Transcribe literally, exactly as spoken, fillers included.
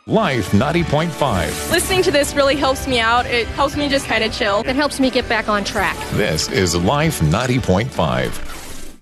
Life ninety point five. Listening to this really helps me out. It helps me just kind of chill. It helps me get back on track. This is Life ninety point five.